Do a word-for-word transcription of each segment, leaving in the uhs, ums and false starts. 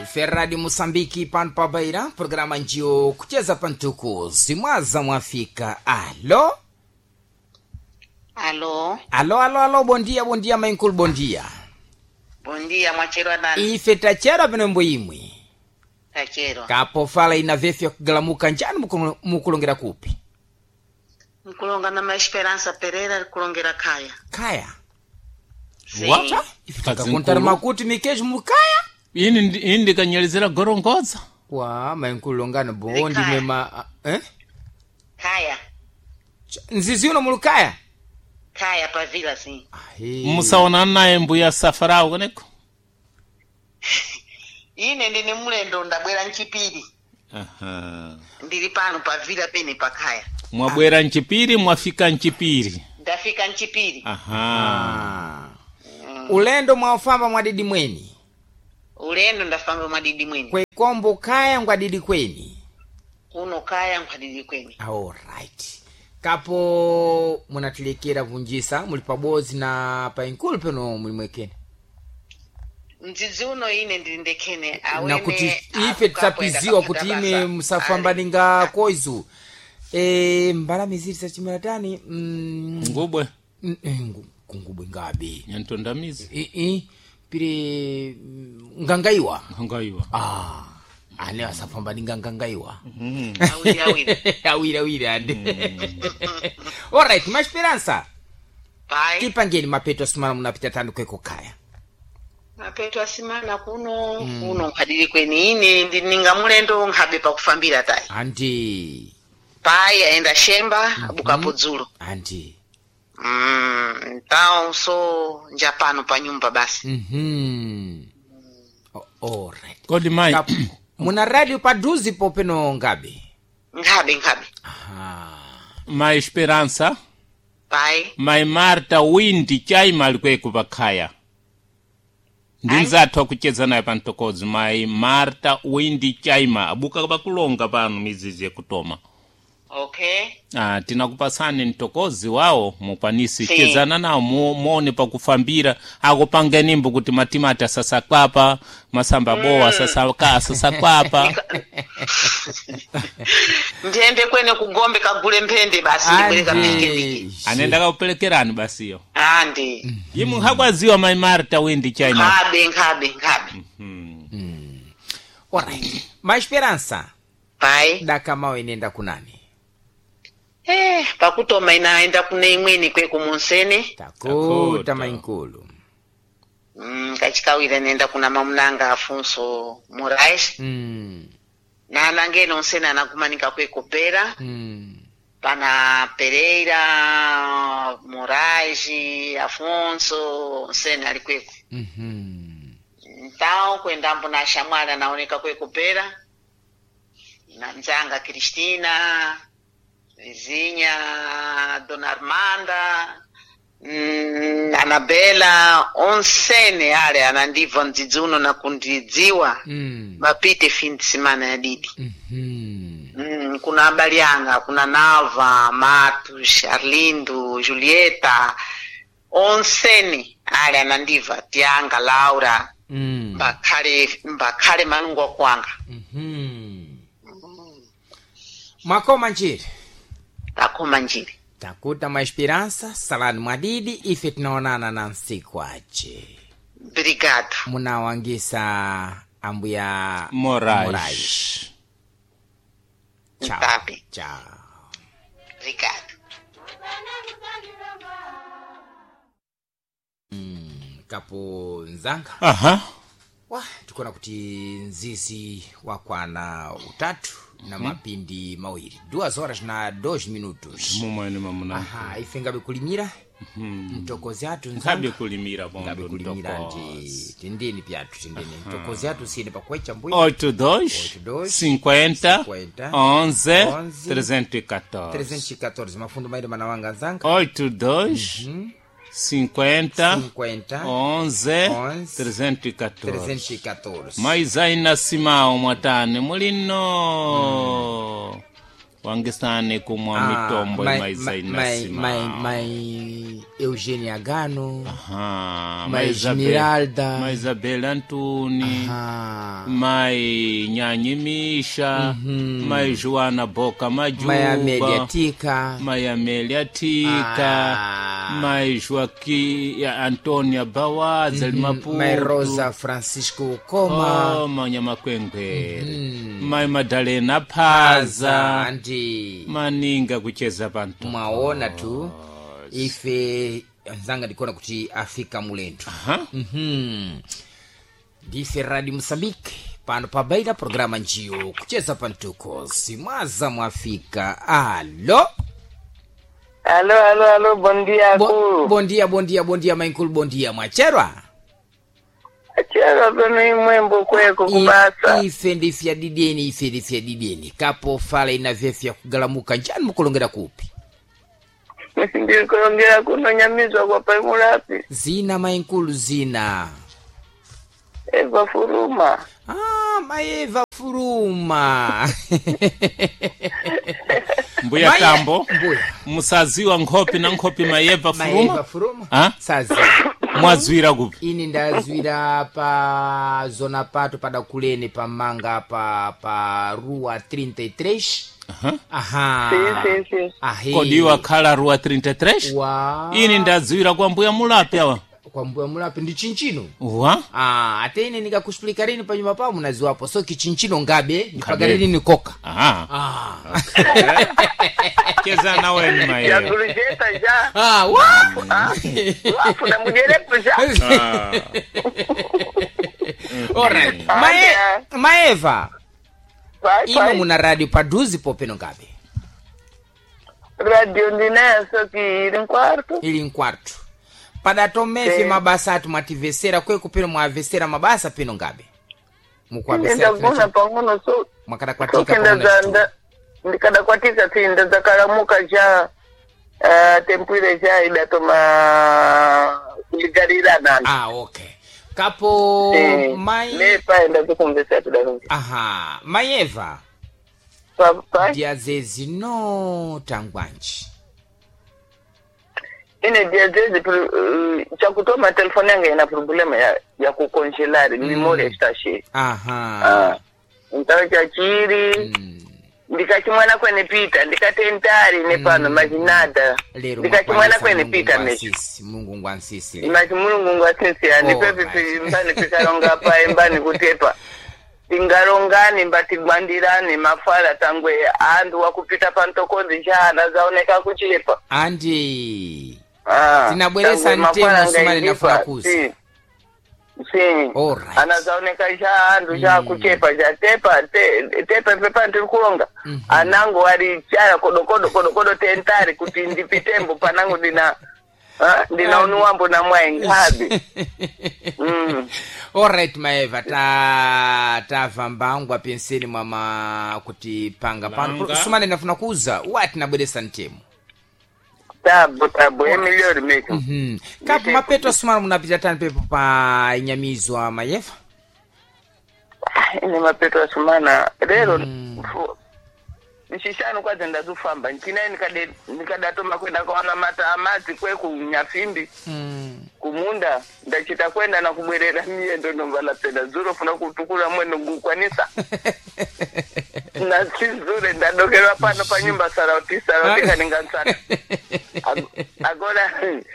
Ferradi Mosambiki pano pa Beira, programa njio kucheza pantuku simwaza mwafika. Alo? Alo? Alo, alo, alo, bom dia, bom dia, mainkul, bom dia. Bom dia, mwachero nani? Ife tachera benembo imwe. Tachero. Kapo fala ina vefya kugalamuka njani mukulongera kupi? Mkulonga na Maesperança Pereira kulongera kaya. Kaya? Sim. Wata? Ife takakontara makuti mikeji mukaya? Ini indi kanyalizira gorongoza. Wa, mainkulongana bondi mema, eh? Kaya. Nzizi uno mulukaya? Kaya pa vila sim. Musaona naye mbuya safarao koneko. Ine ndine mulendo ndabwera nchipiri. Aha. Ndili pano pa vila pene pa kaya. Mwabwera nchipiri, mwafika nchipiri. Ndafika nchipiri. Aha. Mm. Ulendo mwaofamba mwadidi mweni? Ulendo ndafamba mwadidi mweni. Kwe kombo kaya mwadidi kweni? Kuno kaya mwadidi kweni. Alright. Kapo munatilikira vunjisa mulipabozi na painkulu peno mulimwekene? Mzizi uno ine ndindekene awene na kuti ife tsapiziwa kuti ine musafambaninga koizu e mbala miziri sa chimiratani mm, ngubwe ngubwe ngabe nyantondamizi i i pire ngangaiwa ngangaiwa ah ane asafambaninga ngangaiwa mhm awira awira awira awira ande alright Maesperança pai tipangeni mapeto simana munapita tandu kweko kaya mapeto asimana kuno mm. kuno nkadiri kweni ine ndininga mulendo nkhabe pakufambira tayi andi pai aenda shemba mm -hmm. abukapo dzulo andi mm então so njapano pa nyumba basi mhm mm oh, alright kodi mai muna radio paduzi popeno ngabe ngabe ngabe aha Maesperança pai mai Marta Windi chaima alikweko pakhaya ndinzathu kucheza naye pantokozi mai Marta Windi chaima abuka bakulonga pano mizizi yakutoma. okay ah tinakupasani ntokozi wao mukwanisi chezana nao muone pakufambira akupanga nimbo kuti matimata sasa kwapa masamba boa sasa ka sasa kwapa ndiende kwene kugombe kagule mpende basi ndibweka pike pike anenda kaupelekerani basi yo andi yimu hakwaziwa mai Marta Windi chaima ngabe ngabe ngabe mhm mm. Alright Maesperança pai dakama inenda kunani eh pakutoma inaenda kune imweni kwe kumusene takuta mainkulu mm kachikawira nenda kuna mamunanga Afonso Moraes mm na nangeno nsena nakumanika kwe kopera mm pana Pereira Moraes Afonso nsena alikweko mhm então kwenda mbona shamwala naoneka kwe kopera na nzanga Cristina Vizinha, Dona Armanda, mm, Anabela, onsene ale anandiva nzizuno na kundidziwa mm mapite fin de semana ya didi mhm mm, kuna Abalianga, kuna Nava, Matos, Arlindo, Julieta, onsene ale anandiva Tianga, Laura mm mbakale mbakale manungwa kwanga mhm makoma njiri takoma njiri takuta Maesperança salani mwadidi ife tunaonana na nsiku ache obrigado munawangisa ambuya Moraes, Moraes. Ciao. Papi. Ciao. Obrigado. Mm, kapo nzanga. aha Wa, tukona kuti nzizi wakwana utatu na mapindi mawiri. Duas horas na dois minutos. mumwene mamuna Aha, ife ngabe kulimira. mhm Mtokozi atu nzanga. ngabe kulimira bondo Ngabe kulimira ndi tindini pyatu tindini. Mtokozi atu sine pakwecha mbuyi. oito dois cinquenta onze trezentos e quatorze trezentos e quatorze mafundo mairi manawanga nzanga. oito dois cinquenta cinquenta onze onze trezentos e quatorze trezentos e quatorze. mais aina simao mwatane mulino wangesane kumwa mitombo mai mais aina mai simao mai mai Eugênia Gano, Aha, Mai Esmeralda, Mai Isabel Antuni, Aha. Mai Nyanyi Misha, Mhm. Mai Joana Boca Majuba, Mai Amélia Tica, Mai Amélia Tica, Ah. Mai Joaquim Antônia Bawaza Mhm. Maputo, Mai Rosa Francisco Coma, Oh, Mai Nyamakwengwere, Mhm. Mai Madalena Paza, Paza, andi Maninga kucheza panto. mwaona tu ife nzanga ndikuona kuti afika mulendo. Aha. Mhm. Ndife Radio Mozambique pano pabaida programa njio kucheza pantuko simwaza mwafika. Alo Alo, alo, alo, bom dia, Bo, Kulu. bon dia bon dia bon dia mainkulu bon dia mwacherwa. Achera pano mwembo kweko kubasa. I- ife ndifya dideni ife ndifya dideni kapo fala inavyefya kugalamuka njani mukulongera kupi Ndikulongera kuno nyamizwa kwa paimulapi. zina mainkulu zina. Eva Furuma. Ah, Maeva Furuma. Mbuya Maye- Tambo, Mbuya. musaziwa nkhopi na nkhopi Maeva Maeva Furuma, Furuma. Ah? Sazi. mwazwira kupi? Ini ndazwira pa zona pato pada kulene pa manga pa pa rua trinta e três. Aha. Aha. Si, si, si. Ahe. Kodi wakhala rua trinta e três? Wa. Ini ndadziwira kwa mbuya mulapi awa. Kwa mbuya mulapi ndi chinchino. Wa? Ah, ate ine nikakushpulika rini pa nyumba pa munaziwapo. So kichinchino ngabe Ngabe. nipagale rini koka. Aha. Ah. Cheza na weni Ya Maeva. tulijeta ja. Ah, wafu. Ah, wafu na mujerepu ja. Ah. Alright. Ah, Mae yeah. Maeva. Pai, Ino pai. muna radio paduzi popeno ngabe. Radio ndinayo soki iri nkwarto. Ili nkwarto. Pada tomefe Eh. mabasa atu mwativesera kwe kupeno mwavesera mabasa peno ngabe. Mukwavesera Ndagona pangono so. mwakada kwatika Soki pamona chitu. ndazanda. Ndikada kwatika si ndazakaramuka ja. Uh, tempwire ja idatoma kuligarira nani. Ah, okay. Kapo Eh, mai Nepa enda kukumvesa tudakungi. aha, Maeva Pai. dia zezi no tangwanji. Ine dia zezi uh, chakutoma telefoni yangu ina problema ya ya kukongelari mm. memory station. Aha. Ah. Ntawe cha chiri Mm. ndikachimwana kwene pita ndikatentari nepano Mm. majinada Lero ndikachimwana kwene pita mecho mesho. Mungu ngwansisi. imati mulungu ngwasinsi ya ndipepi Alright. mbani pikaronga pa imbani kutepa tingarongani mbatigwandirani mafala tangwe andu wakupita pantokozi jana zaoneka kuchepa Andi. ah Tinabweresa tangwe ntemo mafala sumali ngailipa, nafuna kusi. si. Si. Alright. Anazaoneka ja andu ja Mm. kuchepa ja tepa te, tepa pepa ndirikulonga Mhm. anangu wali chara kodokodo kodokodo tentari kuti ndipitembo panangu dina ah dina unuwambo na mwae ngabi mm. Alright Maeva ta ta vambangwa penseni mama kuti panga pano Langa. sumali nafuna kuza what nabweresa ntemo. tabu tabu emiliori meko Mhm. Kapo mapeto sumali munapita tani pepo pa inyamizwa Maeva. ine mapeto asumana lero Mm. fu- nishishanu kwaze ndazufamba nchinaye nikade nikadatoma kwenda kaona mata amazi kwe kunyafimbi Mm. kumunda ndachita kwenda na kubwerera miye ndo nomvala pena zuro funa kutukula mwendo ngukwanisa na sizure ndadokerwa pano pa nyumba sarauti sarauti kaningansana Ag- agora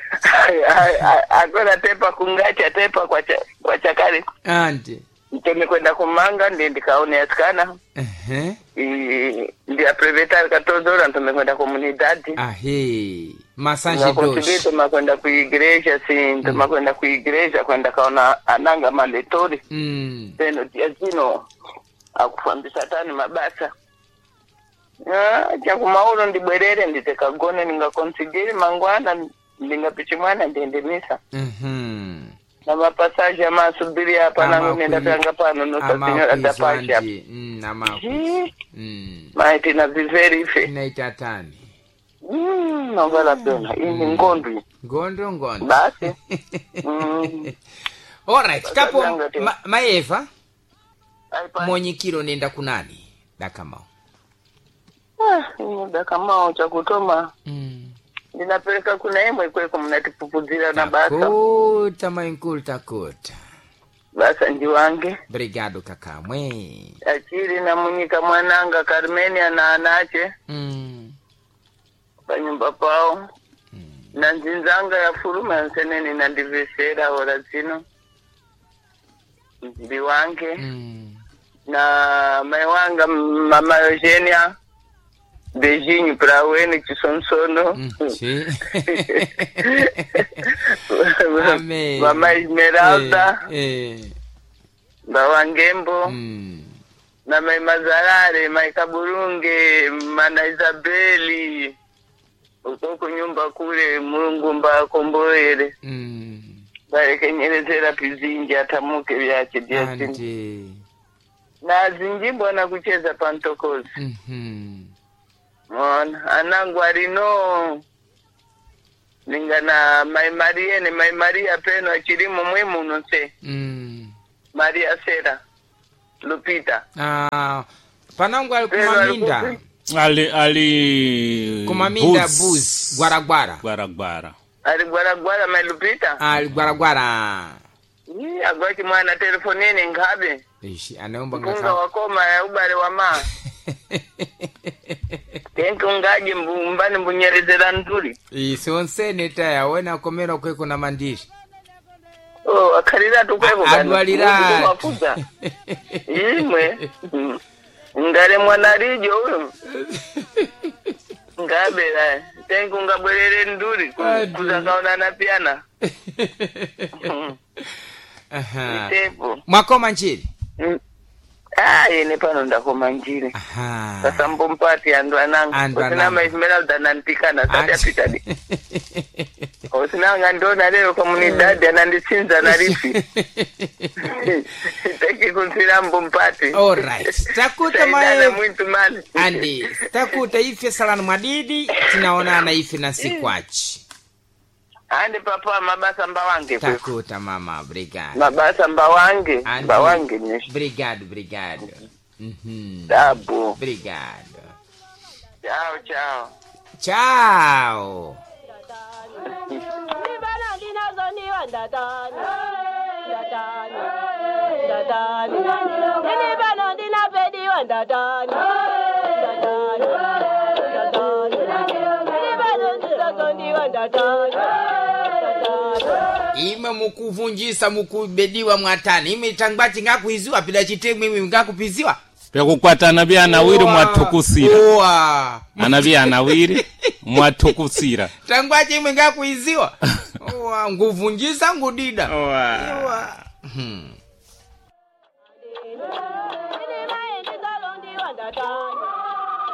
agora tepa kungacha tepa kwa cha, kwa chakari Andi. nteme kwenda kumanga ndi ndikaone yasikana Eh. i- ndi aprevetari katozora ntome kwenda komunidadi Ahe. Masanje nakonsidito dosh. makwenda kuigreja si ntoma kwenda kuigreja kwenda kaona ananga maletori Mm. teno tia zino akufambisa tani mabasa Ah, chakumaulo ndibwerere nditekagone ningakonsidiri mangwana ndingapichimwana ndiendemisa Mhm. na mapasaje amasubiri hapa nangu nenda tanga pano no sasinyo atapasha Amakwizwandi. Mm, amakwizwandi. Mm. maiti na viveri ife Inaita tani. mm nongala pena ini ngondo Ngondo ngondo. basi mm Alright, kapo Yanga tu. ma, Maeva aipa monyikiro nenda kunani dakamao. ah muda kama cha kutoma Mm. Ninapeleka kuna emwe kweko mnatipupuzira na basa. Takuta mainkulu takuta. Basa nji wange. Obrigado kakamwe. Achiri na munyika mwananga Carmenia na anache. Mm. Panyumba pao. Mm. Na nzinzanga ya furuma nseneni na divesera ora zino. Mbi wange. Mm. Na maiwanga mama Eugenia. Beijinho pra weni chisonsono. Mm. Si. Amen. Mama Esmeralda. Eh. eh. Bawangembo. Mm. Na mai Mazarare, mai Kaburunge, mana Isabeli. Ukoko nyumba kule Mungu mba komboere. Mm. Bareke nyelezera pizinji atamuke vyache diasini. Ante. Na zinjimbo na kucheza pantokozi. Mhm. Mwana, anangu arino. Ningana mai Maria ni mai Maria peno achirimu mwimu nonse. Mm. Maria Sera. Lupita. Ah, panangu alikumaminda. Ali ali Kumaminda bus Guaragwara. Guaragwara. Ali Guaragwara mai Lupita. Ali Guaragwara. Ni agwaki mwana telefonini ngabe. Ishi anaomba Munga ngaka. wakoma ya ubare wama. Tenko ngaje mbani mbunyerezera ntuli. Isonse neta yaona komera kweko na mandishi. Oh, akarira tukweko gani. Adwalira. Mafuta. Imwe. Ngare mwana rijo huyo. Ngabe la. Tenko ngabwerere nduri. Kuzakaona na piana. Aha. Itepo. Mwakoma nchiri? Ah, yene pano ndakoma njire. Aha. Sasa mbompati andu anangu. Andu anangu. Osina Esmeralda nantikana sati apitadi. Osina ngandona leo komunidadi anandisinza na rifi. Taki kunsira mbompati. Alright. Takuta Saidana mae. mwitu mani. Andi. Takuta ife salani mwadidi. Tinaonana ife na sikwachi. Andi papa mabasa mbawange. Takuta mama. Obrigado. Mabasa mbawange. Andi. Mbawange nishi. Obrigado, obrigado. Mhm. Dabu. Obrigado. Ciao, ciao. Ciao. Ime mukuvunjisa mukubediwa mwatani. Ime tangbachi ngakuiziwa pila chitemwe ime ngakupiziwa. Pekukwatana bya nawiri mwatukusira. Owa. Anabya nawiri mwatukusira. Tangbachi ime ngakuiziwa. Owa, nguvunjisa ngudida. Owa. Owa. Hmm.